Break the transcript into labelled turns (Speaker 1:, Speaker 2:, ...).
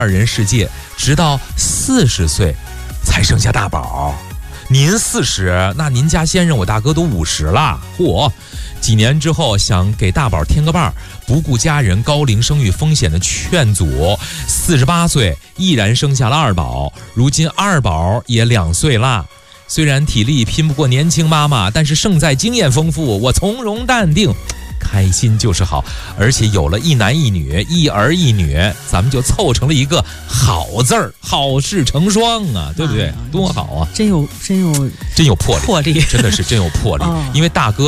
Speaker 1: 二人世界，直到40岁才生下大宝。您40，那您家先生我大哥都50了，嚯！几年之后想给大宝添个伴儿，不顾家人高龄生育风险的劝阻，48岁毅然生下了二宝。如今二宝也2岁啦。虽然体力拼不过年轻妈妈，但是胜在经验丰富，我从容淡定，开心就是好。而且有了一男一女，一儿一女，咱们就凑成了一个好字儿，好事成双啊，对不对？多好啊！
Speaker 2: 真有
Speaker 1: 真有魄力，真的是真有魄力。因为大哥